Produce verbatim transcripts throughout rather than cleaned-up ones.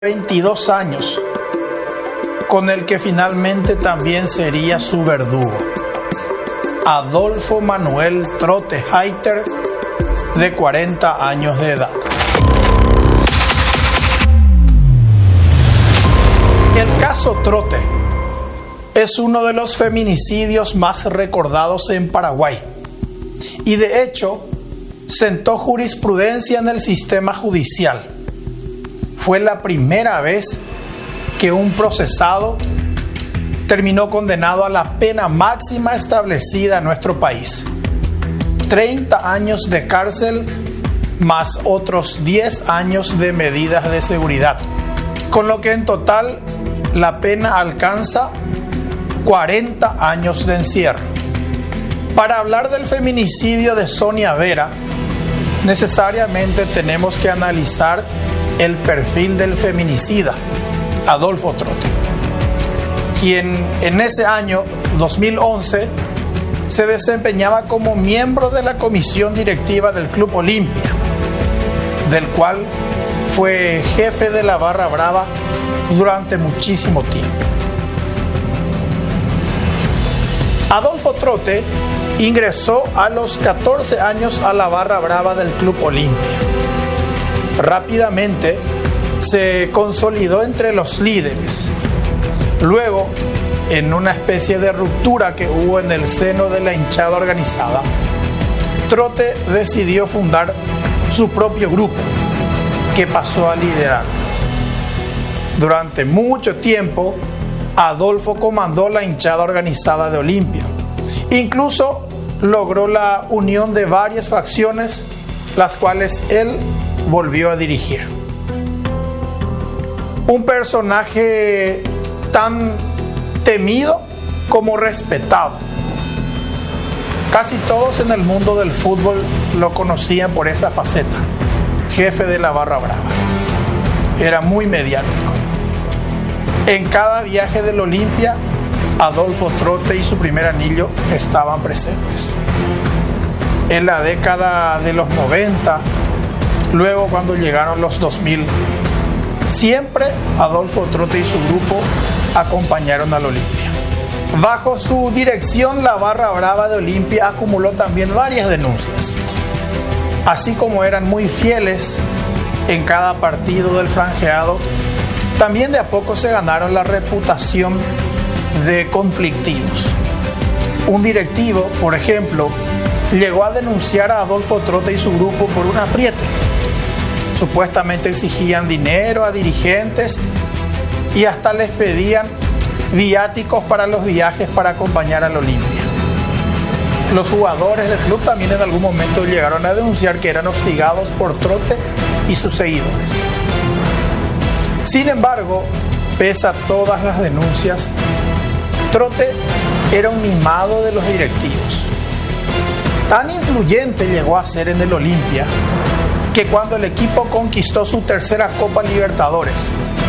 veintidós años, con el que finalmente también sería su verdugo, Adolfo Manuel Trote Hayter, de cuarenta años de edad. El caso Trote es uno de los feminicidios más recordados en Paraguay y de hecho sentó jurisprudencia en el sistema judicial. Fue la primera vez que un procesado terminó condenado a la pena máxima establecida en nuestro país. treinta años de cárcel más otros diez años de medidas de seguridad, con lo que en total la pena alcanza cuarenta años de encierro. Para hablar del feminicidio de Sonia Vera, necesariamente tenemos que analizar el perfil del feminicida, Adolfo Trote, quien en ese año dos mil once se desempeñaba como miembro de la comisión directiva del Club Olimpia, del cual fue jefe de la Barra Brava durante muchísimo tiempo. Adolfo Trote ingresó a los catorce años a la Barra Brava del Club Olimpia. Rápidamente se consolidó entre los líderes. Luego, en una especie de ruptura que hubo en el seno de la hinchada organizada, Trote decidió fundar su propio grupo, que pasó a liderar. Durante mucho tiempo, Adolfo comandó la hinchada organizada de Olimpia. Incluso logró la unión de varias facciones, las cuales él volvió a dirigir. Un personaje tan temido como respetado. Casi todos en el mundo del fútbol lo conocían por esa faceta, jefe de la Barra Brava. Era muy mediático. En cada viaje del Olimpia, Adolfo Trote y su primer anillo estaban presentes. En la década de los noventa, luego cuando llegaron los dos mil, siempre Adolfo Trote y su grupo acompañaron al Olimpia. Bajo su dirección, la Barra Brava de Olimpia acumuló también varias denuncias. Así como eran muy fieles en cada partido del franjeado, también de a poco se ganaron la reputación de conflictivos. Un directivo, por ejemplo, llegó a denunciar a Adolfo Trote y su grupo por un apriete. Supuestamente exigían dinero a dirigentes y hasta les pedían viáticos para los viajes para acompañar al Olimpia. Los jugadores del club también en algún momento llegaron a denunciar que eran hostigados por Trote y sus seguidores. Sin embargo, pese a todas las denuncias, Trote era un mimado de los directivos. Tan influyente llegó a ser en el Olimpia que cuando el equipo conquistó su tercera Copa Libertadores,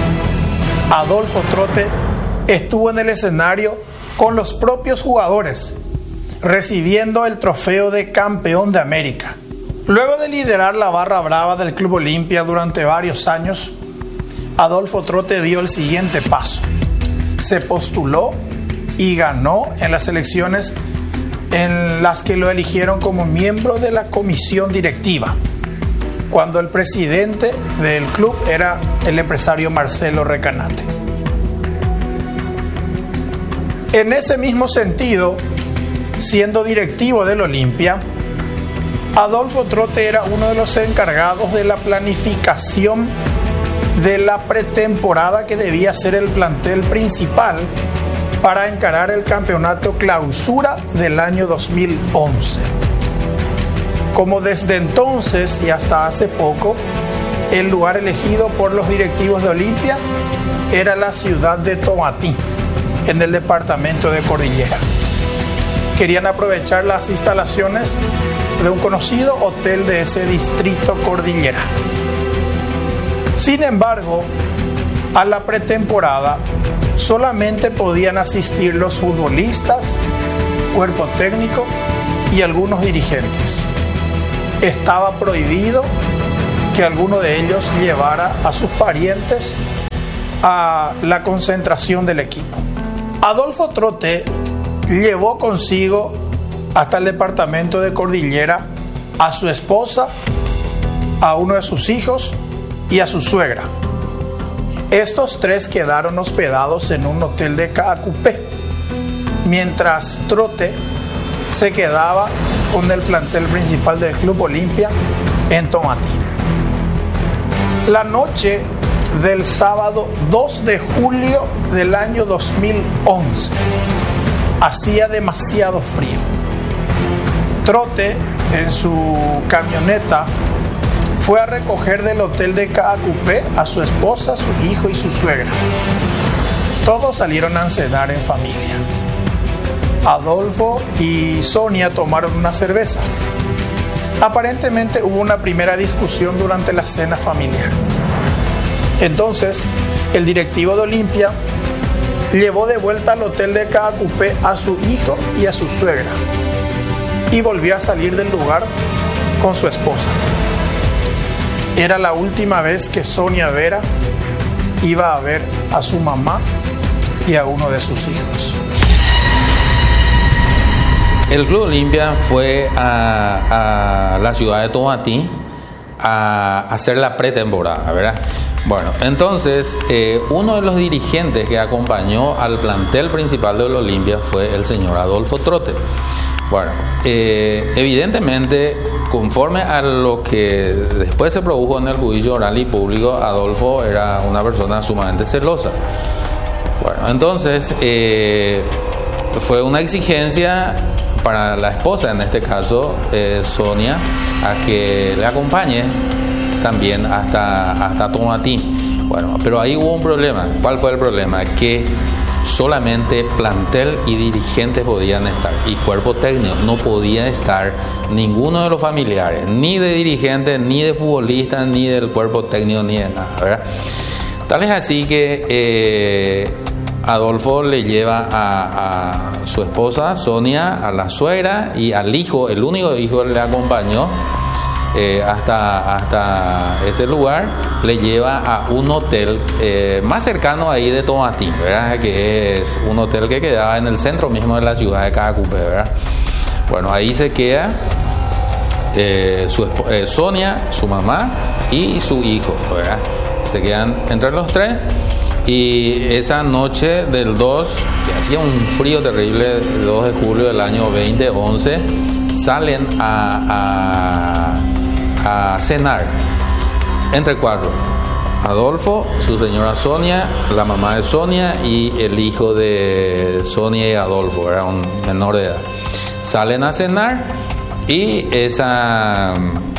Adolfo Trote estuvo en el escenario con los propios jugadores, recibiendo el trofeo de campeón de América. Luego de liderar la Barra Brava del Club Olimpia durante varios años, Adolfo Trote dio el siguiente paso. Se postuló y ganó en las elecciones en las que lo eligieron como miembro de la comisión directiva, cuando el presidente del club era el empresario Marcelo Recanate. En ese mismo sentido, siendo directivo del Olimpia, Adolfo Trote era uno de los encargados de la planificación de la pretemporada que debía ser el plantel principal para encarar el campeonato clausura del año dos mil once. Como desde entonces y hasta hace poco, el lugar elegido por los directivos de Olimpia era la ciudad de Tomatí, en el departamento de Cordillera. Querían aprovechar las instalaciones de un conocido hotel de ese distrito cordillera. Sin embargo, a la pretemporada solamente podían asistir los futbolistas, cuerpo técnico y algunos dirigentes. Estaba prohibido que alguno de ellos llevara a sus parientes a la concentración del equipo. Adolfo Trote llevó consigo hasta el departamento de Cordillera a su esposa, a uno de sus hijos y a su suegra. Estos tres quedaron hospedados en un hotel de Caacupé, mientras Trote se quedaba con el plantel principal del Club Olimpia en Tomatí. La noche del sábado dos de julio del año dos mil once hacía demasiado frío. Trote, en su camioneta, fue a recoger del hotel de Caacupé a su esposa, su hijo y su suegra. Todos salieron a cenar en familia. Adolfo y Sonia tomaron una cerveza. Aparentemente hubo una primera discusión durante la cena familiar. Entonces, el directivo de Olimpia llevó de vuelta al hotel de Caacupé a su hijo y a su suegra y volvió a salir del lugar con su esposa. Era la última vez que Sonia Vera iba a ver a su mamá y a uno de sus hijos. El Club Olimpia fue a, a la ciudad de Tomatí a hacer la pretemporada, ¿verdad? Bueno, entonces eh, uno de los dirigentes que acompañó al plantel principal del Olimpia fue el señor Adolfo Trote. Bueno, eh, evidentemente, conforme a lo que después se produjo en el juicio oral y público, Adolfo era una persona sumamente celosa. Bueno, entonces eh, fue una exigencia para la esposa, en este caso eh, Sonia, a que le acompañe también hasta, hasta Tomatí. Bueno, pero ahí hubo un problema. ¿Cuál fue el problema? Que solamente plantel y dirigentes podían estar y cuerpo técnico. No podía estar ninguno de los familiares, ni de dirigentes, ni de futbolistas, ni del cuerpo técnico, ni de nada, ¿verdad? Tal es así que eh, Adolfo le lleva a, a su esposa Sonia, a la suegra y al hijo, el único hijo que le acompañó eh, hasta, hasta ese lugar, le lleva a un hotel eh, más cercano ahí de Tomatí, ¿verdad? Que es un hotel que quedaba en el centro mismo de la ciudad de Caacupé, ¿verdad? Bueno, ahí se queda eh, su, eh, Sonia, su mamá y su hijo, ¿verdad? Se quedan entre los tres. Y esa noche del dos, que hacía un frío terrible, el dos de julio del año veinte once, salen a, a, a cenar entre cuatro. Adolfo, su señora Sonia, la mamá de Sonia y el hijo de Sonia y Adolfo, era un menor de edad. Salen a cenar y esa...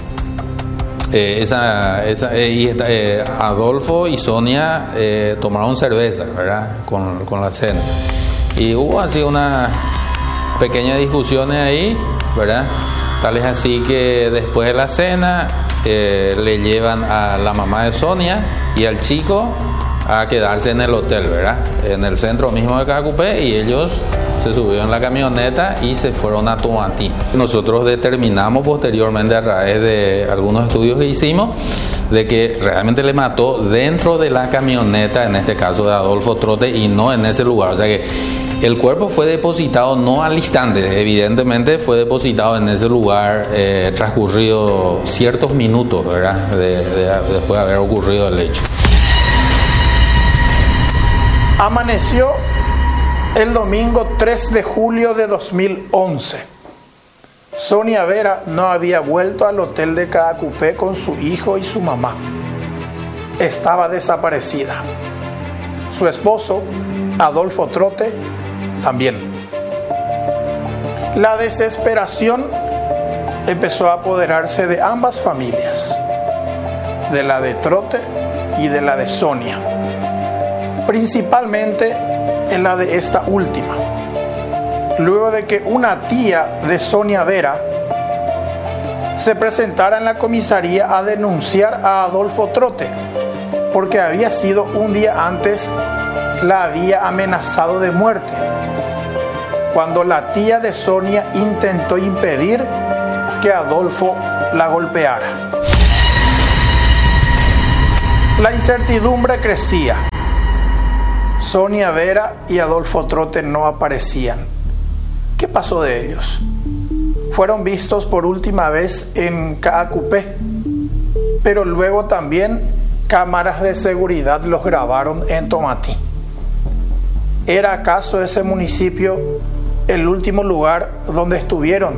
Eh, esa, esa, eh, y, eh, Adolfo y Sonia eh, tomaron cerveza, ¿verdad? Con, con la cena. Y hubo así unas pequeñas discusiones ahí, ¿verdad? Tal es así que después de la cena eh, le llevan a la mamá de Sonia y al chico a quedarse en el hotel, ¿verdad? En el centro mismo de Caacupé, y ellos se subieron en la camioneta y se fueron a Tomatí. Nosotros determinamos posteriormente, a través de algunos estudios que hicimos, de que realmente le mató dentro de la camioneta, en este caso de Adolfo Trote, y no en ese lugar. O sea que el cuerpo fue depositado no al instante, evidentemente fue depositado en ese lugar eh, transcurrido ciertos minutos, ¿verdad? De, de, después de haber ocurrido el hecho. Amaneció el domingo tres de julio de dos mil once. Sonia Vera no había vuelto al hotel de Caacupé con su hijo y su mamá. Estaba desaparecida. Su esposo, Adolfo Trote, también. La desesperación empezó a apoderarse de ambas familias, de la de Trote y de la de Sonia, principalmente en la de esta última, luego de que una tía de Sonia Vera se presentara en la comisaría a denunciar a Adolfo Trote, porque había sido un día antes, la había amenazado de muerte, cuando la tía de Sonia intentó impedir que Adolfo la golpeara. La incertidumbre crecía. Sonia Vera y Adolfo Trote no aparecían. ¿Qué pasó de ellos? Fueron vistos por última vez en Caacupé, pero luego también cámaras de seguridad los grabaron en Tomatí. ¿Era acaso ese municipio el último lugar donde estuvieron?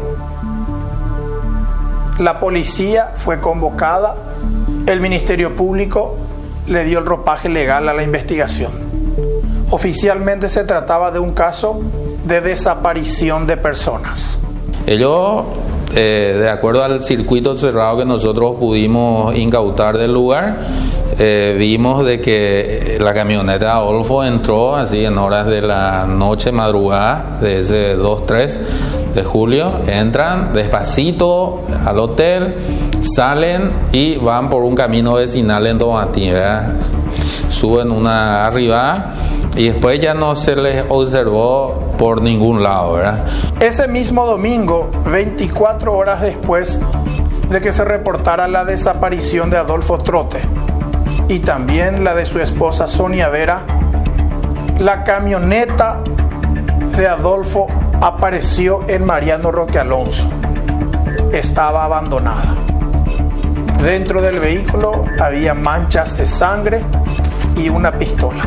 La policía fue convocada, el Ministerio Público le dio el ropaje legal a la investigación. Oficialmente se trataba de un caso de desaparición de personas. Ellos, eh, de acuerdo al circuito cerrado que nosotros pudimos incautar del lugar, eh, vimos de que la camioneta de Adolfo entró así en horas de la noche, madrugada, de ese dos tres de julio, entran despacito al hotel, salen y van por un camino vecinal en Tomatí, ¿verdad? Suben una arribada y después ya no se les observó por ningún lado, ¿verdad? Ese mismo domingo, veinticuatro horas después de que se reportara la desaparición de Adolfo Trote y también la de su esposa Sonia Vera, la camioneta de Adolfo apareció en Mariano Roque Alonso. Estaba abandonada. Dentro del vehículo había manchas de sangre y una pistola.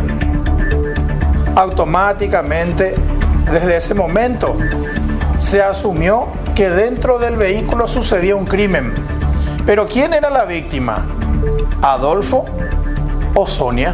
Automáticamente, desde ese momento, se asumió que dentro del vehículo sucedió un crimen. Pero ¿quién era la víctima? ¿Adolfo o Sonia?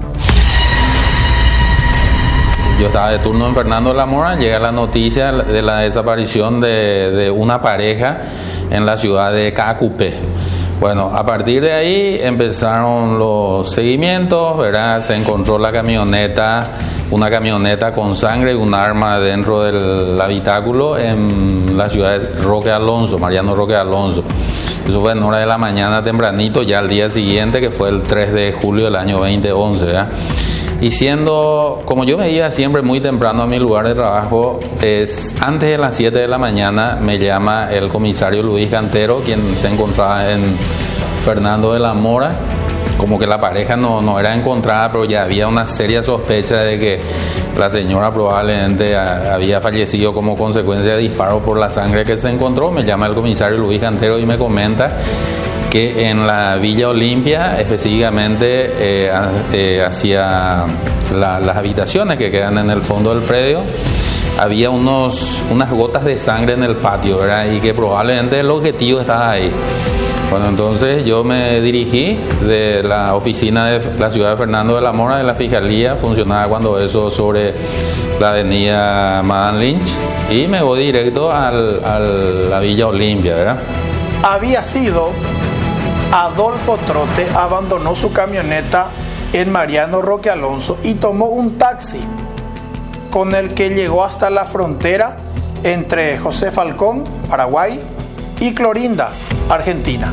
Yo estaba de turno en Fernando de la Mora, llega la noticia de la desaparición de, de una pareja en la ciudad de Caacupé. Bueno, a partir de ahí empezaron los seguimientos, ¿verdad? Se encontró la camioneta, una camioneta con sangre y un arma dentro del habitáculo en la ciudad de Roque Alonso, Mariano Roque Alonso. Eso fue en hora de la mañana tempranito, ya al día siguiente, que fue el tres de julio del año veinte once, ¿verdad? Y siendo, como yo me iba siempre muy temprano a mi lugar de trabajo, es, antes de las siete de la mañana me llama el comisario Luis Cantero, quien se encontraba en Fernando de la Mora. Como que la pareja no, no era encontrada, pero ya había una seria sospecha de que la señora probablemente a, había fallecido como consecuencia de disparo por la sangre que se encontró. Me llama el comisario Luis Cantero y me comenta que en la Villa Olimpia, específicamente eh, eh, hacia la, las habitaciones que quedan en el fondo del predio, había unos, unas gotas de sangre en el patio, ¿verdad? Y que probablemente el objetivo estaba ahí. Bueno, entonces yo me dirigí de la oficina de la ciudad de Fernando de la Mora, de la Fiscalía, funcionaba cuando eso sobre la avenida Madame Lynch, y me voy directo al, a la Villa Olimpia, ¿verdad? Había sido Adolfo Trote, abandonó su camioneta en Mariano Roque Alonso y tomó un taxi con el que llegó hasta la frontera entre José Falcón, Paraguay, y Clorinda, Argentina.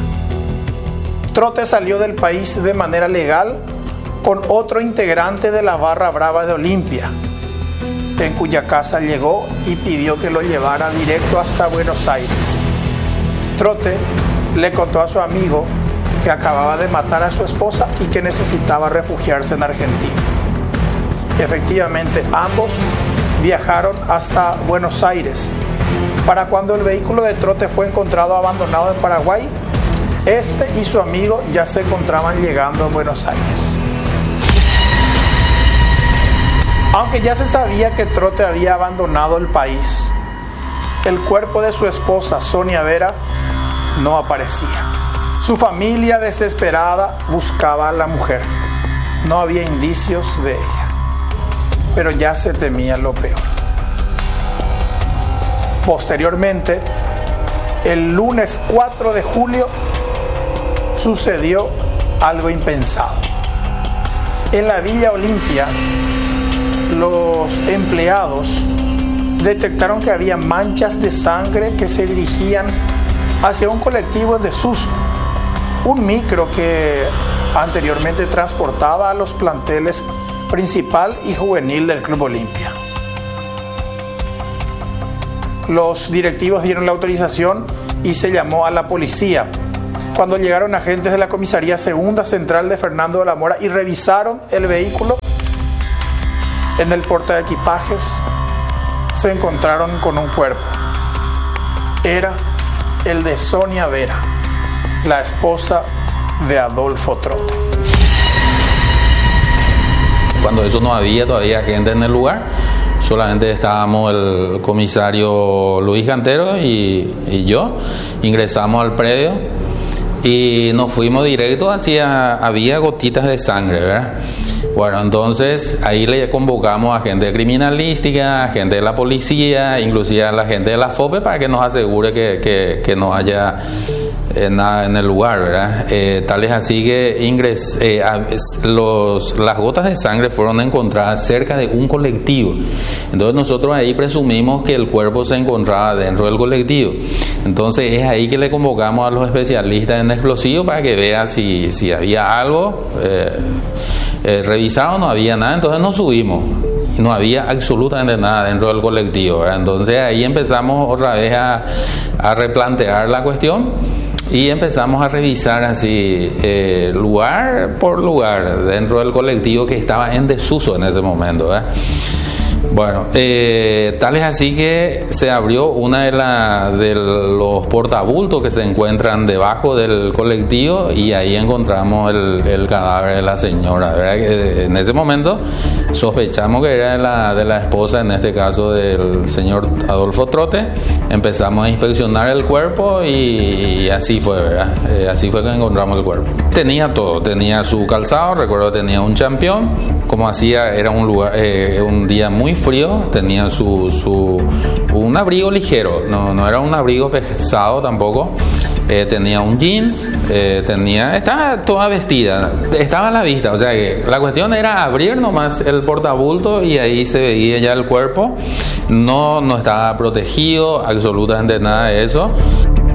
Trote salió del país de manera legal con otro integrante de la barra brava de Olimpia, en cuya casa llegó y pidió que lo llevara directo hasta Buenos Aires. Trote le contó a su amigo que acababa de matar a su esposa y que necesitaba refugiarse en Argentina. Efectivamente, ambos viajaron hasta Buenos Aires. Para cuando el vehículo de Trote fue encontrado abandonado en Paraguay, este y su amigo ya se encontraban llegando a Buenos Aires. Aunque ya se sabía que Trote había abandonado el país, el cuerpo de su esposa, Sonia Vera, no aparecía. Su familia, desesperada, buscaba a la mujer. No había indicios de ella, pero ya se temía lo peor. Posteriormente, el lunes cuatro de julio, sucedió algo impensado. En la Villa Olimpia, los empleados detectaron que había manchas de sangre que se dirigían hacia un colectivo en desuso, un micro que anteriormente transportaba a los planteles principal y juvenil del Club Olimpia. Los directivos dieron la autorización y se llamó a la policía. Cuando llegaron agentes de la comisaría segunda central de Fernando de la Mora y revisaron el vehículo, En el portaequipajes se encontraron con un cuerpo. Era el de Sonia Vera, la esposa de Adolfo Trote. Cuando eso no había todavía gente en el lugar, solamente estábamos el comisario Luis Cantero y, y yo. Ingresamos al predio y nos fuimos directo hacia, había gotitas de sangre, ¿verdad? Bueno, entonces ahí le convocamos a gente de criminalística, a gente de la policía, inclusive a la gente de la FOPE para que nos asegure que, que, que no haya eh, nada en el lugar, ¿verdad? Eh, tal es así que ingres, eh, los, las gotas de sangre fueron encontradas cerca de un colectivo. Entonces nosotros ahí presumimos que el cuerpo se encontraba dentro del colectivo. Entonces es ahí que le convocamos a los especialistas en explosivos para que vean si, si había algo. Eh, Eh, revisaron, no había nada, entonces nos subimos y no había absolutamente nada dentro del colectivo, ¿verdad? Entonces ahí empezamos otra vez a, a replantear la cuestión y empezamos a revisar así eh, lugar por lugar dentro del colectivo que estaba en desuso en ese momento, ¿verdad? Bueno, eh, tal es así que se abrió una de, la, de los portabultos que se encuentran debajo del colectivo y ahí encontramos el, el cadáver de la señora, ¿verdad? Que en ese momento sospechamos que era de la, de la esposa, en este caso del señor Adolfo Trote. Empezamos a inspeccionar el cuerpo y, y así fue, ¿verdad? Eh, así fue que encontramos el cuerpo. Tenía todo, tenía su calzado, recuerdo que tenía un champión, como hacía, era un lugar, eh, un día muy frío, tenía su, su un abrigo ligero, no, no era un abrigo pesado tampoco, eh, tenía un jeans, eh, tenía, estaba toda vestida, estaba a la vista, o sea que la cuestión era abrir nomás el portabulto y ahí se veía ya el cuerpo, no, no estaba protegido, absolutamente nada de eso.